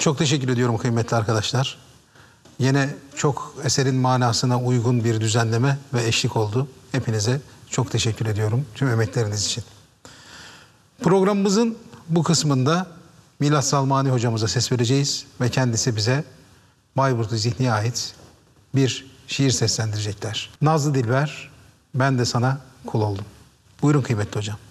Çok teşekkür ediyorum kıymetli arkadaşlar. Yine çok eserin manasına uygun bir düzenleme ve eşlik oldu. Hepinize çok teşekkür ediyorum tüm emekleriniz için. Programımızın bu kısmında Milat Salmani hocamıza ses vereceğiz ve kendisi bize Bayburtlu Zihni'ye ait bir şiir seslendirecekler. Nazlı Dilber, ben de sana kul oldum. Buyurun kıymetli hocam.